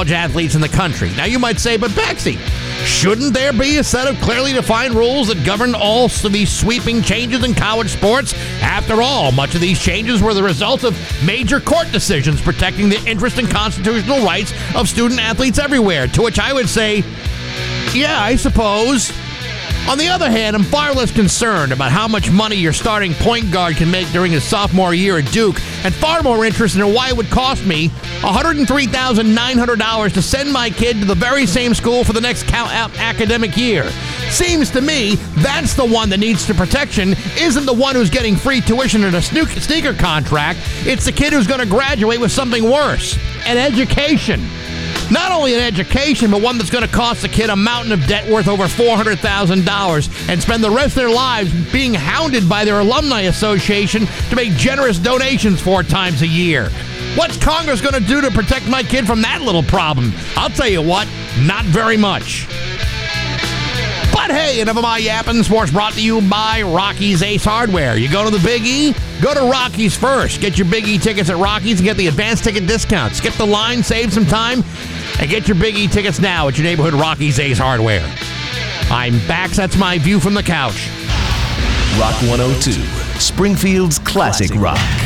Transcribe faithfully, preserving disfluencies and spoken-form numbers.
college athletes in the country. Now, you might say, but Bexy, shouldn't there be a set of clearly defined rules that govern all of these sweeping changes in college sports? After all, much of these changes were the result of major court decisions protecting the interest and constitutional rights of student athletes everywhere. To which I would say, yeah, I suppose. On the other hand, I'm far less concerned about how much money your starting point guard can make during his sophomore year at Duke, and far more interested in why it would cost me one hundred three thousand nine hundred dollars to send my kid to the very same school for the next academic year. Seems to me that's the one that needs the protection, isn't the one who's getting free tuition and a sneaker contract. It's the kid who's going to graduate with something worse, an education. Not only an education, but one that's going to cost the kid a mountain of debt worth over four hundred thousand dollars and spend the rest of their lives being hounded by their alumni association to make generous donations four times a year. What's Congress going to do to protect my kid from that little problem? I'll tell you what, not very much. But hey, enough of my yapping. Sports brought to you by Rocky's Ace Hardware. You go to the Big E, go to Rocky's first. Get your Big E tickets at Rocky's and get the advanced ticket discount. Skip the line, save some time, and get your Big E tickets now at your neighborhood Rocky's Ace Hardware. I'm back. That's my view from the couch. Rock one oh two, Springfield's classic rock.